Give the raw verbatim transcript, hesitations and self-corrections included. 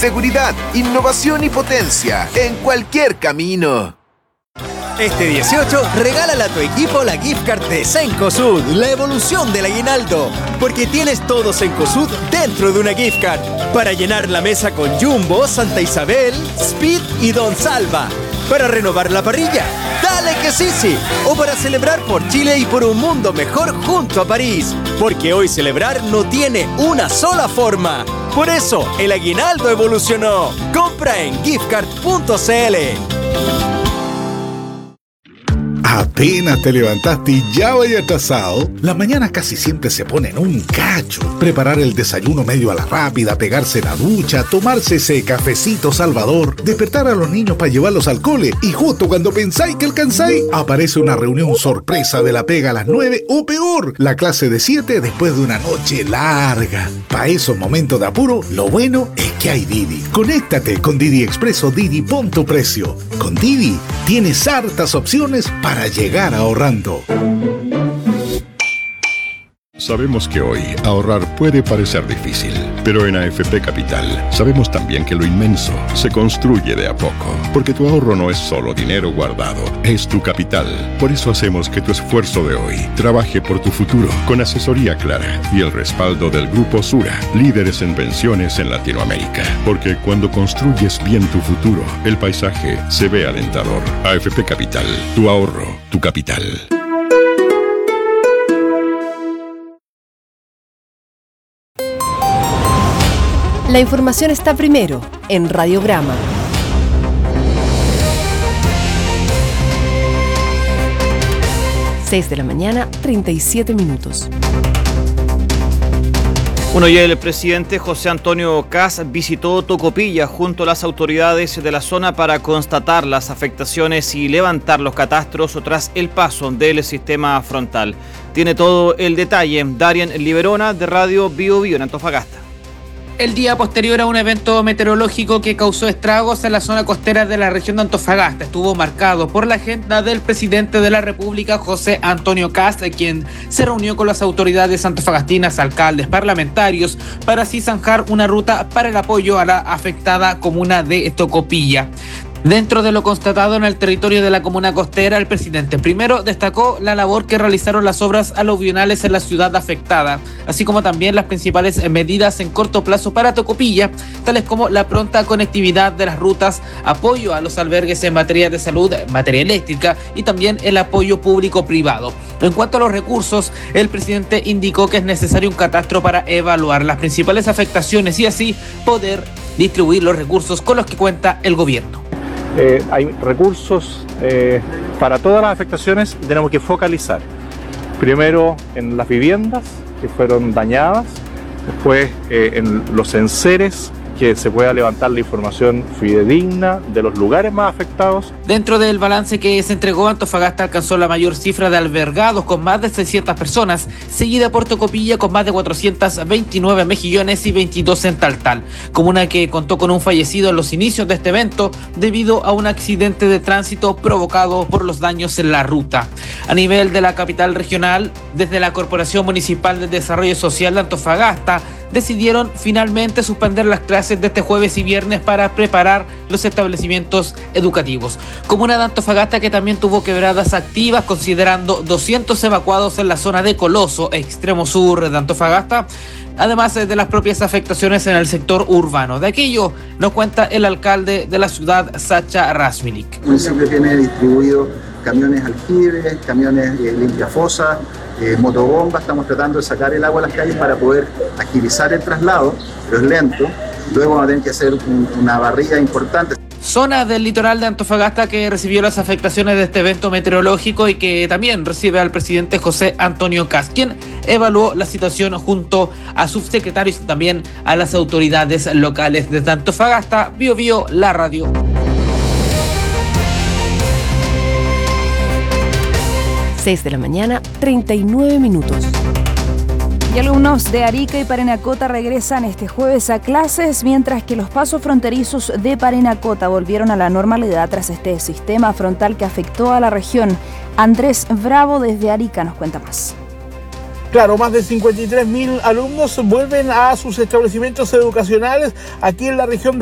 seguridad, innovación y potencia en cualquier camino. Este dieciocho, regálale a tu equipo la gift card de Cencosud, la evolución del aguinaldo. Porque tienes todo Cencosud dentro de una gift card. Para llenar la mesa con Jumbo, Santa Isabel, Speed y Don Salva. Para renovar la parrilla, ¡dale que sí, sí! O para celebrar por Chile y por un mundo mejor junto a París. Porque hoy celebrar no tiene una sola forma. Por eso, el aguinaldo evolucionó. Compra en giftcard punto c l. Apenas te levantaste y ya vaya atrasado. Las mañanas casi siempre se ponen un cacho. Preparar el desayuno medio a la rápida, pegarse la ducha, tomarse ese cafecito salvador, despertar a los niños para llevarlos al cole y justo cuando pensáis que alcanzáis, aparece una reunión sorpresa de la pega a las nueve o peor, la clase de siete después de una noche larga. Para esos momentos de apuro, lo bueno es que hay Didi. Conéctate con Didi Expreso Didi, pon tu precio. Con Didi tienes hartas opciones para llegar ahorrando. Sabemos que hoy ahorrar puede parecer difícil, pero en A F P Capital sabemos también que lo inmenso se construye de a poco, porque tu ahorro no es solo dinero guardado, es tu capital. Por eso hacemos que tu esfuerzo de hoy trabaje por tu futuro, con asesoría clara y el respaldo del Grupo Sura, líderes en pensiones en Latinoamérica. Porque cuando construyes bien tu futuro, el paisaje se ve alentador. A F P Capital, tu ahorro, tu capital. La información está primero en Radiograma. seis de la mañana, treinta y siete minutos. Bueno, y el presidente José Antonio Kast visitó Tocopilla junto a las autoridades de la zona para constatar las afectaciones y levantar los catastros tras el paso del sistema frontal. Tiene todo el detalle Darien Liberona de Radio Bio Bio en Antofagasta. El día posterior a un evento meteorológico que causó estragos en la zona costera de la región de Antofagasta estuvo marcado por la agenda del presidente de la República, José Antonio Kast, quien se reunió con las autoridades antofagastinas, alcaldes, parlamentarios, para así zanjar una ruta para el apoyo a la afectada comuna de Tocopilla. Dentro de lo constatado en el territorio de la comuna costera, el presidente primero destacó la labor que realizaron las obras aluvionales en la ciudad afectada, así como también las principales medidas en corto plazo para Tocopilla, tales como la pronta conectividad de las rutas, apoyo a los albergues en materia de salud, materia eléctrica y también el apoyo público-privado. En cuanto a los recursos, el presidente indicó que es necesario un catastro para evaluar las principales afectaciones y así poder distribuir los recursos con los que cuenta el gobierno. Eh, hay recursos eh, para todas las afectaciones y tenemos que focalizar. Primero en las viviendas que fueron dañadas, después eh, en los enseres, que se pueda levantar la información fidedigna de los lugares más afectados. Dentro del balance que se entregó, Antofagasta alcanzó la mayor cifra de albergados con más de seiscientas personas, seguida por Tocopilla con más de cuatrocientos veintinueve mejillones y veintidós en Taltal, comuna que contó con un fallecido en los inicios de este evento debido a un accidente de tránsito provocado por los daños en la ruta. A nivel de la capital regional, desde la Corporación Municipal de Desarrollo Social de Antofagasta, decidieron finalmente suspender las clases de este jueves y viernes para preparar los establecimientos educativos. Comuna de Antofagasta que también tuvo quebradas activas, considerando doscientos evacuados en la zona de Coloso, extremo sur de Antofagasta, además de las propias afectaciones en el sector urbano. De aquello nos cuenta el alcalde de la ciudad, Sacha Rasmilik. El municipio tiene distribuido camiones aljibres, camiones eh, limpiafosas, eh, motobombas. Estamos tratando de sacar el agua a las calles para poder agilizar el traslado, pero es lento. Luego vamos a tener que hacer un, una barrida importante. Zona del litoral de Antofagasta que recibió las afectaciones de este evento meteorológico y que también recibe al presidente José Antonio Kast, quien evaluó la situación junto a subsecretarios y también a las autoridades locales de Antofagasta. Bio Bio, la radio. seis de la mañana, treinta y nueve minutos. Y alumnos de Arica y Parinacota regresan este jueves a clases, mientras que los pasos fronterizos de Parinacota volvieron a la normalidad tras este sistema frontal que afectó a la región. Andrés Bravo desde Arica nos cuenta más. Claro, más de cincuenta y tres mil alumnos vuelven a sus establecimientos educacionales aquí en la región